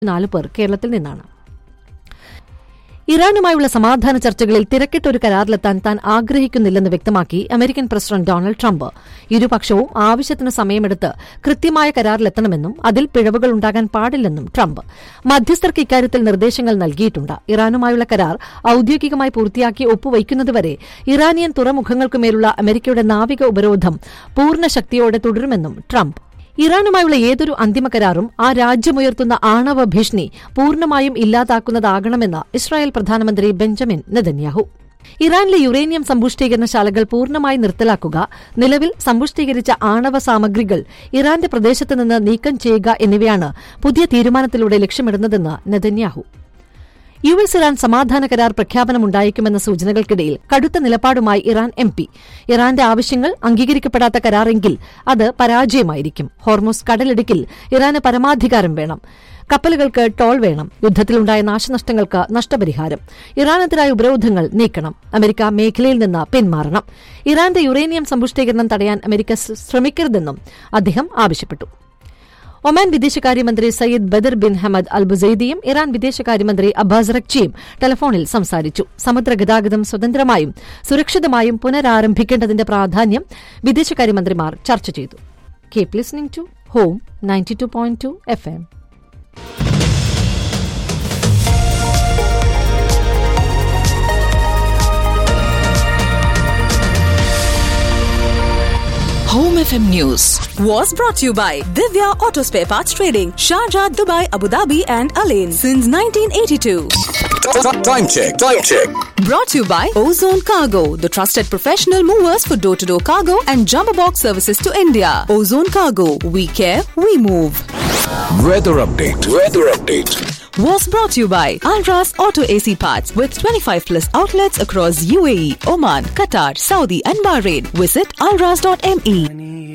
4 പേർ കേരളത്തിൽ നിന്നാണ്. ഇറാനുമായുള്ള സമാധാന ചർച്ചകളിൽ തിരക്കിട്ട ഒരു കരാറിലെത്താൻ താൻ ആഗ്രഹിക്കുന്നില്ലെന്ന് വ്യക്തമാക്കി അമേരിക്കൻ പ്രസിഡന്റ് ഡൊണാൾഡ് ട്രംപ്. ഇരുപക്ഷവും ആവശ്യത്തിന് സമയമെടുത്ത് കൃത്യമായ കരാറിലെത്തണമെന്നും അതിൽ പിഴവുകൾ ഉണ്ടാകാൻ പാടില്ലെന്നും ട്രംപ്. മധ്യസ്ഥർക്ക് ഇക്കാര്യത്തിൽ നിർദ്ദേശങ്ങൾ നൽകിയിട്ടുണ്ട്. ഇറാനുമായുള്ള കരാർ ഔദ്യോഗികമായി പൂർത്തിയാക്കി ഒപ്പുവയ്ക്കുന്നതുവരെ ഇറാനിയൻ തുറമുഖങ്ങൾക്കുമേലുള്ള അമേരിക്കയുടെ നാവിക ഉപരോധം പൂർണ്ണ ശക്തിയോടെ തുടരുമെന്നും ട്രംപ്. ഇറാനുമായുള്ള ഏതൊരു അന്തിമ കരാറും ആ രാജ്യമുയർത്തുന്ന ആണവ ഭീഷണി പൂർണ്ണമായും ഇല്ലാതാക്കുന്നതാകണമെന്ന് ഇസ്രായേൽ പ്രധാനമന്ത്രി ബെഞ്ചമിൻ നെതന്യാഹു. ഇറാനിലെ യുറേനിയം സമ്പുഷ്ടീകരണശാലകൾ പൂർണ്ണമായി നിർത്തലാക്കുക, നിലവിൽ സമ്പുഷ്ടീകരിച്ച ആണവ സാമഗ്രികൾ ഇറാന്റെ പ്രദേശത്ത് നിന്ന് നീക്കം ചെയ്യുക എന്നിവയാണ് പുതിയ തീരുമാനത്തിലൂടെ ലക്ഷ്യമിടുന്നതെന്ന് നെതന്യാഹു. യുഎസ് ഇറാൻ സമാധാന കരാർ പ്രഖ്യാപനമുണ്ടായേക്കുമെന്ന സൂചനകൾക്കിടയിൽ കടുത്ത നിലപാടുമായി ഇറാൻ MP. ഇറാന്റെ ആവശ്യങ്ങൾ അംഗീകരിക്കപ്പെടാത്ത കരാറെങ്കിൽ അത് പരാജയമായിരിക്കും. ഹോർമുസ് കടലിടുക്കിൽ ഇറാന് പരമാധികാരം വേണം. കപ്പലുകൾക്ക് ടോൾ വേണം. യുദ്ധത്തിലുണ്ടായ നാശനഷ്ടങ്ങൾക്ക് നഷ്ടപരിഹാരം. ഇറാനെതിരായ ഉപരോധങ്ങൾ നീക്കണം. അമേരിക്ക മേഖലയിൽ നിന്ന് പിന്മാറണം. ഇറാന്റെ യുറേനിയം സമ്പുഷ്ടീകരണം തടയാൻ അമേരിക്ക ശ്രമിക്കരുതെന്നും അദ്ദേഹം ആവശ്യപ്പെട്ടു. ഒമാൻ വിദേശകാര്യമന്ത്രി Sayyid Badr bin Hamad Al ബുസൈദിയും Iran വിദേശകാര്യമന്ത്രി അബ്ബാസ് അറക്ചിയും ടെലിഫോണിൽ സംസാരിച്ചു. സമുദ്രഗതാഗതം സ്വതന്ത്രമായും സുരക്ഷിതമായും പുനരാരംഭിക്കേണ്ടതിന്റെ പ്രാധാന്യം വിദേശകാര്യമന്ത്രിമാർ ചർച്ച ചെയ്തു. Keep listening to home 92.2 FM. Home FM News was brought to you by Divya Auto Spare Parts Trading, Sharjah, Dubai, Abu Dhabi and Alain since 1982. Time check. Brought to you by Ozone Cargo, the trusted professional movers for door-to-door cargo and jumbo box services to India. Ozone Cargo, we care, we move. Weather update. Was brought to you by Alras Auto AC Parts with 25+ outlets across UAE, Oman, Qatar, Saudi and Bahrain. Visit alras.me.